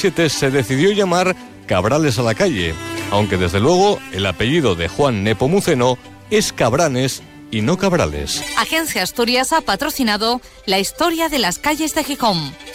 2017 se decidió llamar Cabrales a la calle, aunque desde luego el apellido de Juan Nepomuceno es Cabranes y no Cabrales. Agencia Asturias ha patrocinado la historia de las calles de Gijón.